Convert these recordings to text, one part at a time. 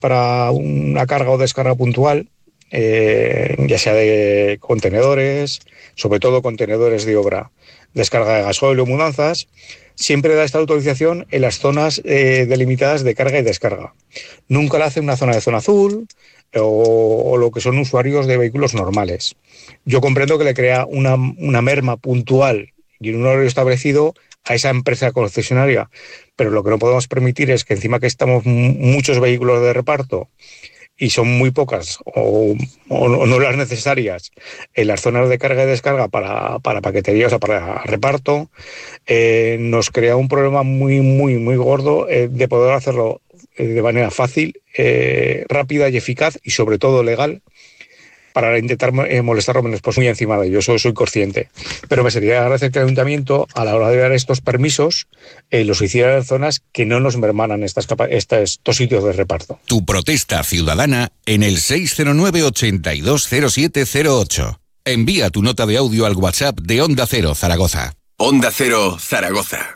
para una carga o descarga puntual, ya sea de contenedores, sobre todo contenedores de obra, descarga de gasoil o mudanzas, siempre da esta autorización en las zonas delimitadas de carga y descarga. Nunca la hace en una zona de zona azul o lo que son usuarios de vehículos normales. Yo comprendo que le crea una merma puntual y en un horario establecido a esa empresa concesionaria, pero lo que no podemos permitir es que encima que estamos muchos vehículos de reparto y son muy pocas o no las necesarias en las zonas de carga y descarga para paquetería, o sea, para reparto, nos crea un problema muy gordo de poder hacerlo de manera fácil, rápida y eficaz y sobre todo legal, para intentar molestar lo menos posible encima de ello. Eso soy consciente. Pero me sería agradecer que el Ayuntamiento, a la hora de dar estos permisos, los hiciera en zonas que no nos mermanan estos sitios de reparto. Tu protesta ciudadana en el 609-820708. Envía tu nota de audio al WhatsApp de Onda Cero Zaragoza. Onda Cero Zaragoza.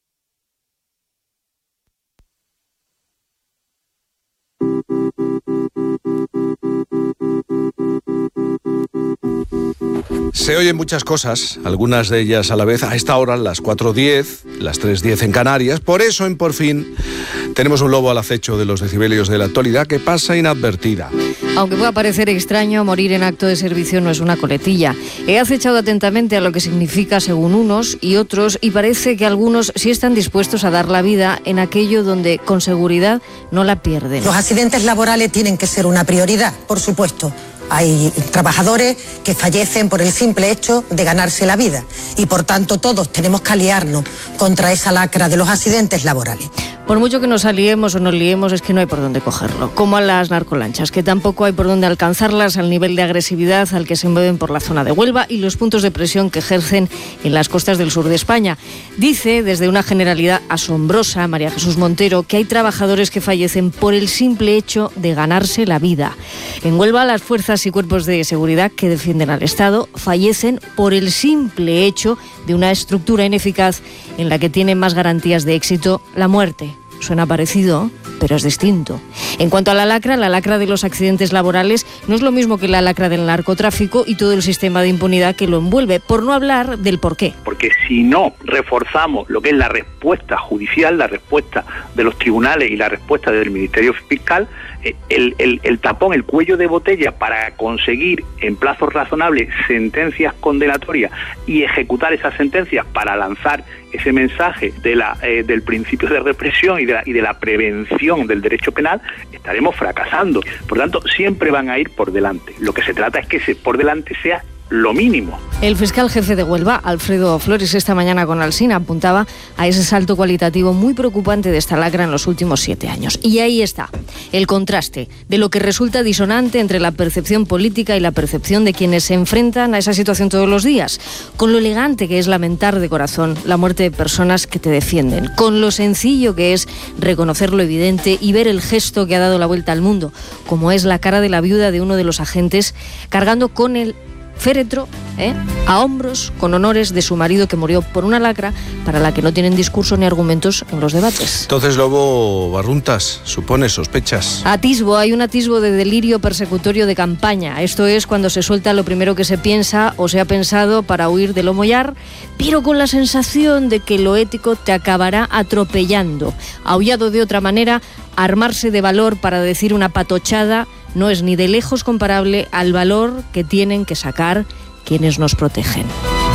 Se oyen muchas cosas, algunas de ellas a la vez, a esta hora, las 4:10, las 3:10 en Canarias. Por eso, en Por Fin, tenemos un lobo al acecho de los decibelios de la actualidad que pasa inadvertida. Aunque pueda parecer extraño, morir en acto de servicio no es una coletilla. He acechado atentamente a lo que significa según unos y otros, y parece que algunos sí están dispuestos a dar la vida en aquello donde, con seguridad, no la pierden. Los accidentes laborales tienen que ser una prioridad, por supuesto. Hay trabajadores que fallecen por el simple hecho de ganarse la vida y, por tanto, todos tenemos que aliarnos contra esa lacra de los accidentes laborales. Por mucho que nos aliemos o nos liemos, es que no hay por dónde cogerlo. Como a las narcolanchas, que tampoco hay por dónde alcanzarlas al nivel de agresividad al que se mueven por la zona de Huelva y los puntos de presión que ejercen en las costas del sur de España. Dice, desde una generalidad asombrosa, María Jesús Montero, que hay trabajadores que fallecen por el simple hecho de ganarse la vida. En Huelva, las fuerzas y cuerpos de seguridad que defienden al Estado fallecen por el simple hecho de una estructura ineficaz en la que tienen más garantías de éxito la muerte. Suena parecido, pero es distinto. En cuanto a la lacra de los accidentes laborales no es lo mismo que la lacra del narcotráfico y todo el sistema de impunidad que lo envuelve, por no hablar del porqué. Porque si no reforzamos lo que es la respuesta judicial, la respuesta de los tribunales y la respuesta del Ministerio Fiscal, el tapón, el cuello de botella para conseguir en plazos razonables sentencias condenatorias y ejecutar esas sentencias para lanzar ese mensaje del principio de represión y de la prevención del derecho penal, estaremos fracasando. Por tanto, siempre van a ir por delante. Lo que se trata es que por delante sea lo mínimo. El fiscal jefe de Huelva, Alfredo Flores, esta mañana con Alsina apuntaba a ese salto cualitativo muy preocupante de esta lacra en los últimos 7 años. Y ahí está, el contraste de lo que resulta disonante entre la percepción política y la percepción de quienes se enfrentan a esa situación todos los días, con lo elegante que es lamentar de corazón la muerte de personas que te defienden, con lo sencillo que es reconocer lo evidente y ver el gesto que ha dado la vuelta al mundo, como es la cara de la viuda de uno de los agentes cargando con el féretro, a hombros, con honores de su marido que murió por una lacra para la que no tienen discurso ni argumentos en los debates. Entonces, Lobo Barruntas, supone, sospechas. Hay un atisbo de delirio persecutorio de campaña. Esto es cuando se suelta lo primero que se piensa o se ha pensado para huir del homollar, pero con la sensación de que lo ético te acabará atropellando. Aullado de otra manera, armarse de valor para decir una patochada no es ni de lejos comparable al valor que tienen que sacar quienes nos protegen.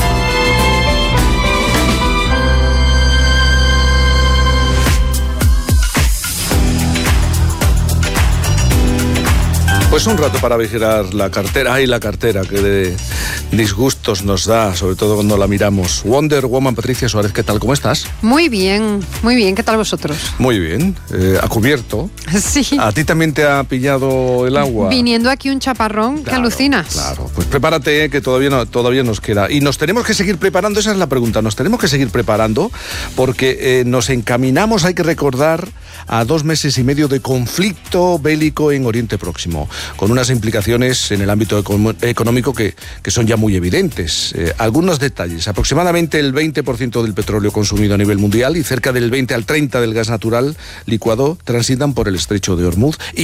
Pues un rato para vigilar la cartera. ¡Ay, la cartera! Que de disgustos nos da, sobre todo cuando la miramos. Wonder Woman, Patricia Suárez, ¿qué tal? ¿Cómo estás? Muy bien. ¿Qué tal vosotros? Muy bien. ¿A cubierto? Sí. ¿A ti también te ha pillado el agua? Viniendo aquí un chaparrón que alucinas. Claro. Pues prepárate, que todavía nos queda. Y nos tenemos que seguir preparando, esa es la pregunta. Nos tenemos que seguir preparando porque nos encaminamos, hay que recordar, a 2 meses y medio de conflicto bélico en Oriente Próximo, con unas implicaciones en el ámbito económico que son ya muy evidentes. Algunos detalles: aproximadamente el 20% del petróleo consumido a nivel mundial y cerca del 20 al 30% del gas natural licuado transitan por el estrecho de Hormuz.